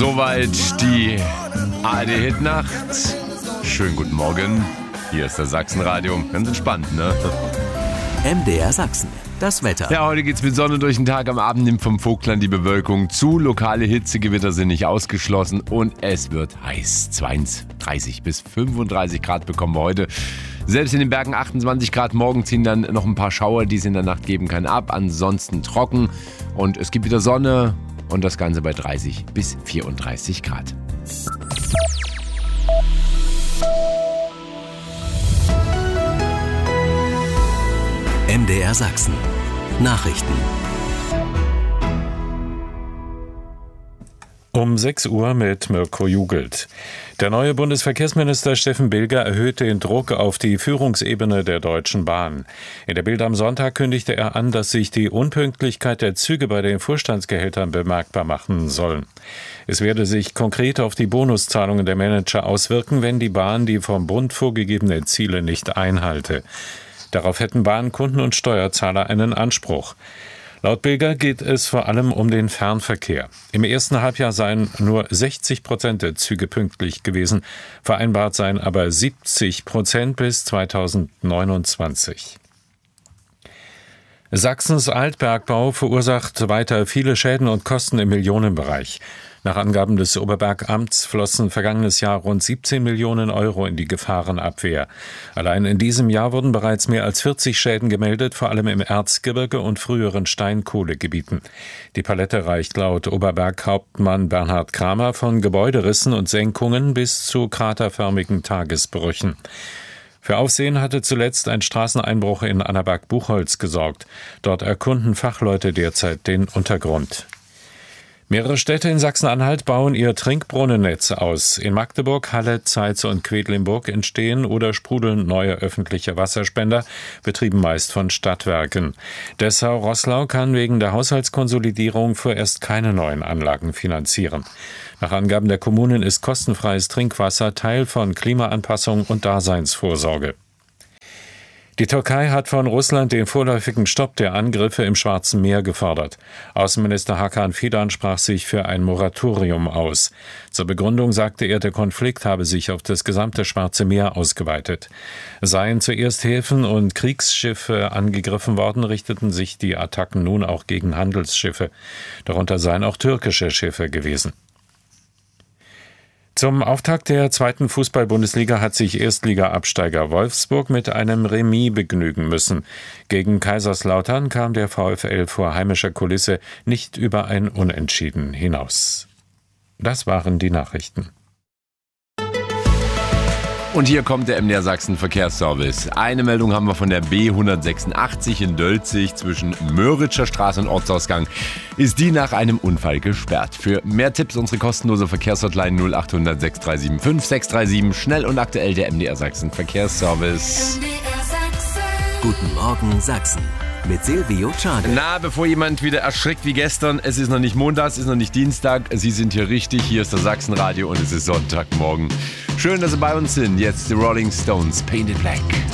Soweit die ARD-Hit-Nacht. Schönen guten Morgen. Hier ist das Sachsenradio. Ganz entspannt, ne? MDR Sachsen. Das Wetter. Ja, heute geht's mit Sonne durch den Tag. Am Abend nimmt vom Vogtland die Bewölkung zu. Lokale Hitzegewitter sind nicht ausgeschlossen und es wird heiß. 32 bis 35 Grad bekommen wir heute. Selbst in den Bergen 28 Grad. Morgen ziehen dann noch ein paar Schauer, die es in der Nacht geben kann, ab. Ansonsten trocken und es gibt wieder Sonne und das Ganze bei 30 bis 34 Grad. MDR Sachsen. Nachrichten. Um 6 Uhr mit Mirko Jugelt. Der neue Bundesverkehrsminister Steffen Bilger erhöht den Druck auf die Führungsebene der Deutschen Bahn. In der Bild am Sonntag kündigte er an, dass sich die Unpünktlichkeit der Züge bei den Vorstandsgehältern bemerkbar machen soll. Es werde sich konkret auf die Bonuszahlungen der Manager auswirken, wenn die Bahn die vom Bund vorgegebenen Ziele nicht einhalte. Darauf hätten Bahn, Kunden und Steuerzahler einen Anspruch. Laut Bilger geht es vor allem um den Fernverkehr. Im ersten Halbjahr seien nur 60% der Züge pünktlich gewesen, vereinbart seien aber 70% bis 2029. Sachsens Altbergbau verursacht weiter viele Schäden und Kosten im Millionenbereich. Nach Angaben des Oberbergamts flossen vergangenes Jahr rund 17 Millionen Euro in die Gefahrenabwehr. Allein in diesem Jahr wurden bereits mehr als 40 Schäden gemeldet, vor allem im Erzgebirge und früheren Steinkohlegebieten. Die Palette reicht laut Oberberghauptmann Bernhard Kramer von Gebäuderissen und Senkungen bis zu kraterförmigen Tagesbrüchen. Für Aufsehen hatte zuletzt ein Straßeneinbruch in Annaberg-Buchholz gesorgt. Dort erkunden Fachleute derzeit den Untergrund. Mehrere Städte in Sachsen-Anhalt bauen ihr Trinkbrunnennetz aus. In Magdeburg, Halle, Zeitz und Quedlinburg entstehen oder sprudeln neue öffentliche Wasserspender, betrieben meist von Stadtwerken. Dessau-Roßlau kann wegen der Haushaltskonsolidierung vorerst keine neuen Anlagen finanzieren. Nach Angaben der Kommunen ist kostenfreies Trinkwasser Teil von Klimaanpassung und Daseinsvorsorge. Die Türkei hat von Russland den vorläufigen Stopp der Angriffe im Schwarzen Meer gefordert. Außenminister Hakan Fidan sprach sich für ein Moratorium aus. Zur Begründung sagte er, der Konflikt habe sich auf das gesamte Schwarze Meer ausgeweitet. Seien zuerst Häfen und Kriegsschiffe angegriffen worden, richteten sich die Attacken nun auch gegen Handelsschiffe. Darunter seien auch türkische Schiffe gewesen. Zum Auftakt der zweiten Fußball-Bundesliga hat sich Erstliga-Absteiger Wolfsburg mit einem Remis begnügen müssen. Gegen Kaiserslautern kam der VfL vor heimischer Kulisse nicht über ein Unentschieden hinaus. Das waren die Nachrichten. Und hier kommt der MDR Sachsen Verkehrsservice. Eine Meldung haben wir von der B186 in Dölzig zwischen Möritscher Straße und Ortsausgang. Ist die nach einem Unfall gesperrt. Für mehr Tipps unsere kostenlose Verkehrshotline 0800 6375 637. Schnell und aktuell der MDR Sachsen Verkehrsservice. Guten Morgen Sachsen. Mit Silvio Czade. Na, bevor jemand wieder erschrickt wie gestern, es ist noch nicht Montag, es ist noch nicht Dienstag, Sie sind hier richtig, hier ist das Sachsenradio und es ist Sonntagmorgen. Schön, dass Sie bei uns sind. Jetzt die Rolling Stones, Painted Black.